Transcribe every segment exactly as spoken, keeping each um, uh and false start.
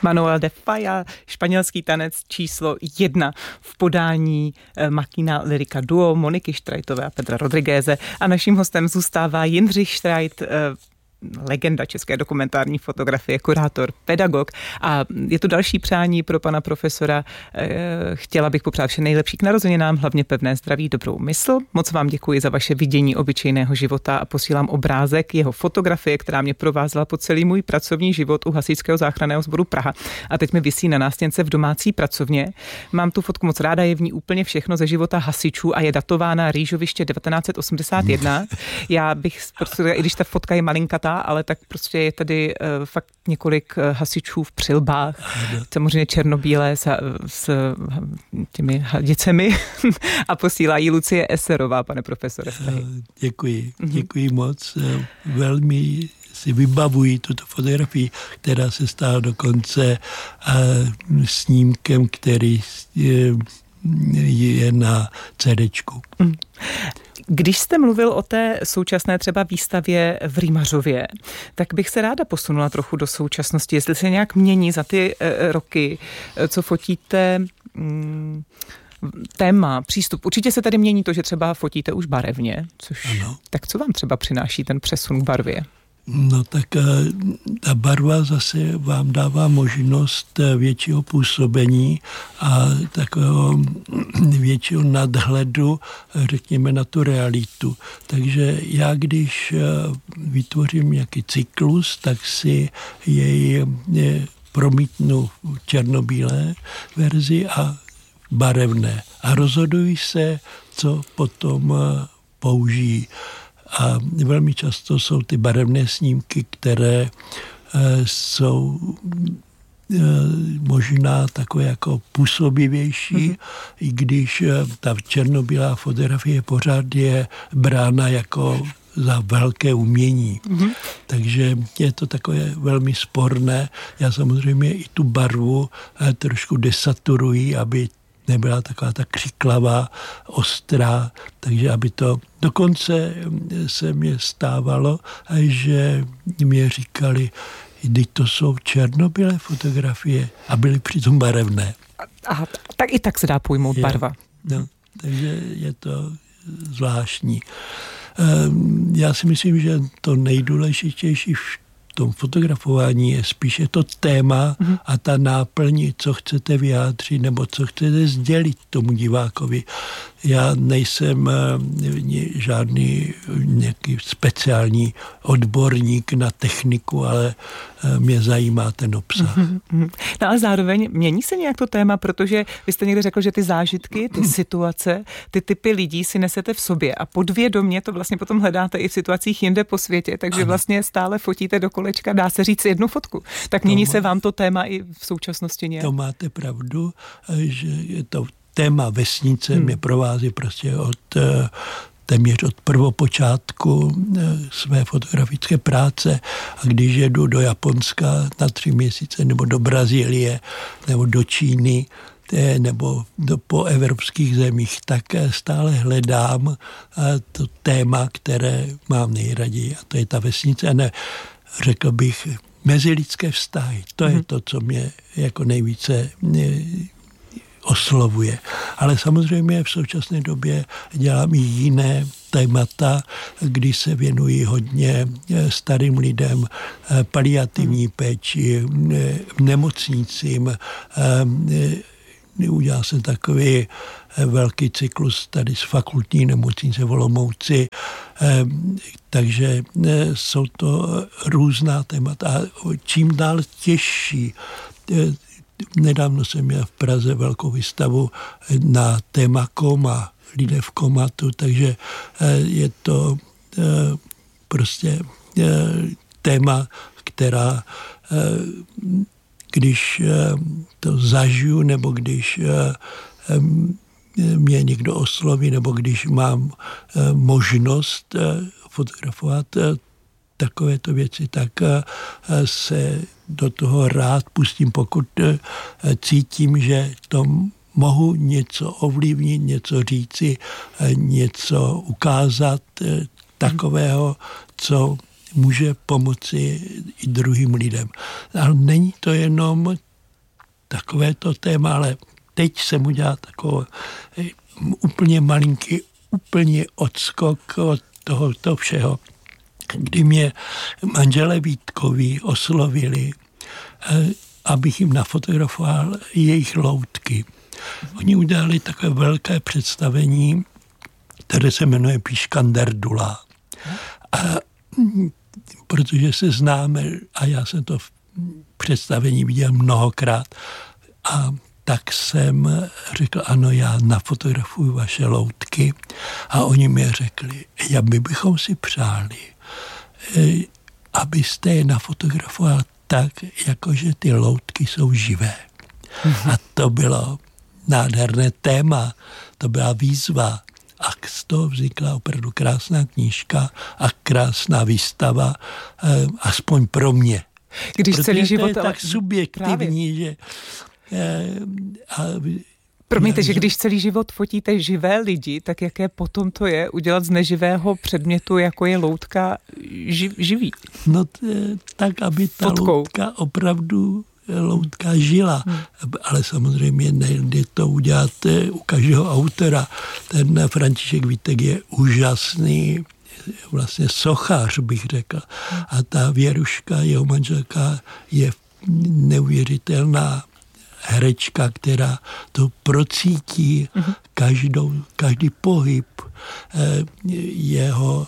Manuel de Falla, španělský tanec číslo jedna v podání Makina Lyrika Duo Moniky Štrajtové a Petra Rodrigueze. A naším hostem zůstává Jindřich Štrajt, legenda české dokumentární fotografie, kurátor, pedagog. A je to další přání pro pana profesora. Chtěla bych popřát vše nejlepší k narozeninám, hlavně pevné zdraví, dobrou mysl. Moc vám děkuji za vaše vidění obyčejného života a posílám obrázek jeho fotografie, která mě provázela po celý můj pracovní život u Hasičského záchranného sboru Praha. A teď mi visí na nástěnce v domácí pracovně. Mám tu fotku moc ráda, je v ní úplně všechno ze života hasičů a je datována Rýžoviště devatenáct set osmdesát jedna. Já bych, protože i když ta fotka je malinkatá, ale tak prostě je tady uh, fakt několik uh, hasičů v přilbách, samozřejmě černobílé s, s těmi hadicemi a posílá jí Lucie Eserová, pane profesore. Děkuji, děkuji mm-hmm. moc. Velmi si vybavuji tuto fotografii, která se stala dokonce uh, snímkem, který je, je na cédéčku. Mm. Když jste mluvil o té současné třeba výstavě v Rýmařově, tak bych se ráda posunula trochu do současnosti. Jestli se nějak mění za ty e, roky, co fotíte, mm, téma, přístup. Určitě se tady mění to, že třeba fotíte už barevně, což ano. Tak co vám třeba přináší ten přesun k barvě? No tak ta barva zase vám dává možnost většího působení a takového většího nadhledu, řekněme, na tu realitu. Takže já, když vytvořím nějaký cyklus, tak si jej promítnu v černobílé verzi a barevné. A rozhoduji se, co potom použijí. A velmi často jsou ty barevné snímky, které e, jsou e, možná takové jako působivější, mm-hmm. i když e, ta černobílá fotografie pořád je brána jako za velké umění. Mm-hmm. Takže je to takové velmi sporné. Já samozřejmě i tu barvu e, trošku desaturuji, aby nebyla taková ta křiklavá, ostrá, takže aby to dokonce se mě stávalo, že mě říkali, když to jsou černobílé fotografie a byly přitom barevné. Aha, tak i tak se dá pojmout je, barva. No, takže je to zvláštní. Já si myslím, že to nejdůležitější v tom fotografování je spíše to téma mm-hmm. a ta náplň, co chcete vyjádřit nebo co chcete sdělit tomu divákovi. Já nejsem žádný nějaký speciální odborník na techniku, ale mě zajímá ten obsah. Mm-hmm. No ale zároveň mění se nějak to téma, protože vy jste někdy řekl, že ty zážitky, ty situace, ty typy lidí si nesete v sobě a podvědomě to vlastně potom hledáte i v situacích jinde po světě, takže ano. Vlastně stále fotíte do kolečka, dá se říct jednu fotku. Tak mění to se vám to téma i v současnosti nějak? To máte pravdu, že je to téma vesnice hmm. mě provází prostě od téměř od prvopočátku své fotografické práce a když jedu do Japonska na tři měsíce nebo do Brazílie nebo do Číny nebo do, po evropských zemích, tak stále hledám to téma, které mám nejraději a to je ta vesnice a ne, řekl bych, mezilidské vztahy. To hmm. je to, co mě jako nejvíce oslovuje. Ale samozřejmě v současné době dělám i jiné témata, kdy se věnují hodně starým lidem, paliativní péči, nemocnicím. Udělal jsem takový velký cyklus tady z fakultní nemocnice v Olomouci, takže jsou to různá témata a čím dál těžší. Nedávno jsem měl v Praze velkou výstavu na téma koma, lidé v komatu, takže je to prostě téma, která, když to zažiju, nebo když mě někdo osloví, nebo když mám možnost fotografovat takovéto věci, tak se do toho rád pustím, pokud cítím, že to mohu něco ovlivnit, něco říci, něco ukázat takového, co může pomoci i druhým lidem. Ale není to jenom takovéto téma, ale teď jsem udělal takový úplně malinký, úplně odskok od tohoto všeho, kdy mě manželé Vítkovi oslovili, abych jim nafotografoval jejich loutky. Oni udělali takové velké představení, které se jmenuje Píškanderdula. A protože se známe, a já jsem to v představení viděl mnohokrát, a tak jsem řekl, ano, já nafotografuju vaše loutky. A oni mi řekli, já my bychom si přáli, abyste je nafotografoval tak, jakože ty loutky jsou živé. A to bylo nádherné téma, to byla výzva. A z toho vznikla opravdu krásná knížka a krásná výstava, aspoň pro mě. Když protože celý život to je tak subjektivní, právě. že... A, Promiňte, že když celý život fotíte živé lidi, tak jaké potom to je udělat z neživého předmětu, jako je loutka, živ, živý? No tak, aby ta Fotkou. loutka opravdu loutka žila. Hmm. Ale samozřejmě nejde to udělat u každého autora. Ten František Vítek je úžasný vlastně sochař, bych řekl. A ta Věruška, jeho manželka, je neuvěřitelná herečka, která to procítí hmm. každou, každý pohyb jeho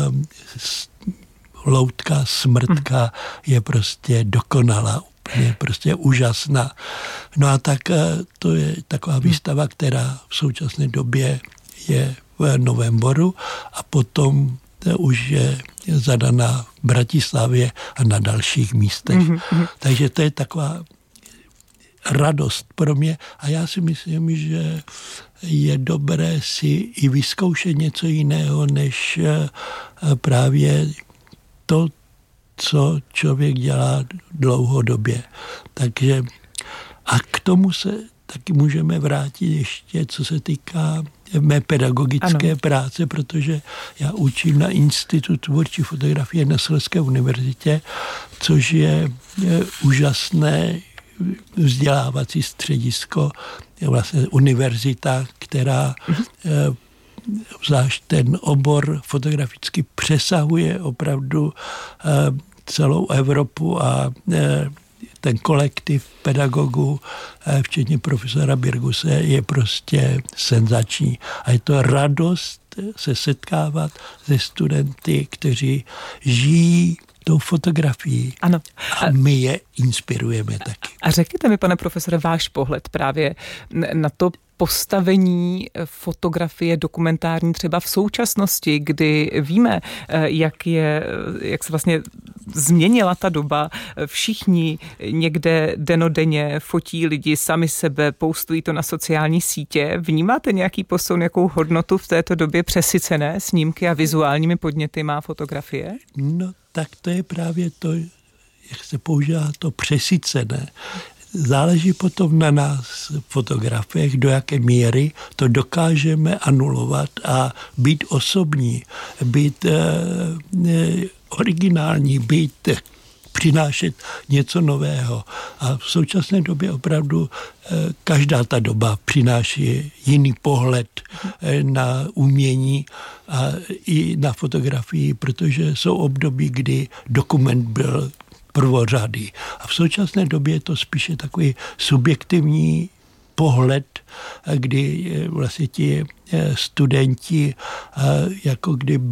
loutka, smrtka hmm. je prostě dokonalá. Je prostě úžasná. No a tak to je taková výstava, která v současné době je v Novém Boru a potom to už je zadaná v Bratislavě a na dalších místech. Mm-hmm. Takže to je taková radost pro mě a já si myslím, že je dobré si i vyzkoušet něco jiného, než právě to, co člověk dělá dlouhodobě. Takže a k tomu se taky můžeme vrátit ještě, co se týká mé pedagogické ano. práce, protože já učím na Institutu tvůrčí fotografie na Slezské univerzitě, což je, je úžasné vzdělávací středisko, je vlastně univerzita, která mhm. zvlášť ten obor fotograficky přesahuje opravdu celou Evropu a ten kolektiv pedagogů, včetně profesora Birguse, je prostě senzační. A je to radost se setkávat se studenty, kteří žijí tou fotografií. Ano. A my je inspirujeme taky. A řekněte mi, pane profesore, váš pohled právě na to postavení fotografie dokumentární třeba v současnosti, kdy víme, jak, je, jak se vlastně změnila ta doba. Všichni někde denodenně fotí lidi sami sebe, postují to na sociální sítě. Vnímáte nějaký posun, jakou hodnotu v této době přesycené snímky a vizuálními podněty má fotografie? No tak to je právě to, jak se používá to přesycené. Záleží potom na nás, fotografech, do jaké míry to dokážeme anulovat a být osobní, být eh, originální, být, přinášet něco nového. A v současné době opravdu eh, každá ta doba přináší jiný pohled eh, na umění a i na fotografii, protože jsou období, kdy dokument byl prvořadý. A v současné době je to spíše takový subjektivní pohled, kdy vlastně ti studenti jako kdyby